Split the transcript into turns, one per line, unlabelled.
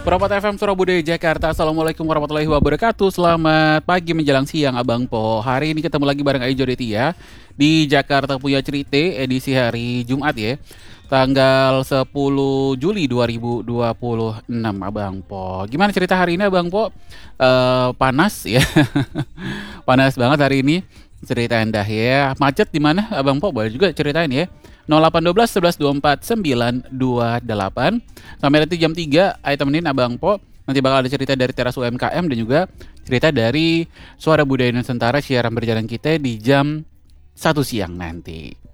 Perapat FM Surabaya Jakarta. Assalamualaikum warahmatullahi wabarakatuh. Selamat pagi menjelang siang Abang Po. Hari ini ketemu lagi bareng Aijo Detia di Jakarta Punya Cerita edisi hari Jumat ya. Tanggal 10 Juli 2026 Abang Po. Gimana cerita hari ini Abang Po? Panas ya. Panas banget hari ini. Cerita Anda ya. Macet di mana Abang Po? Boleh juga ceritain ya. 0812 11 24 928. Sampai nanti jam 3 ayo temenin Abang Po. Nanti bakal ada cerita dari Teras UMKM dan juga cerita dari Suara Budaya Nusantara siaran berjalan kita di jam 1 siang nanti.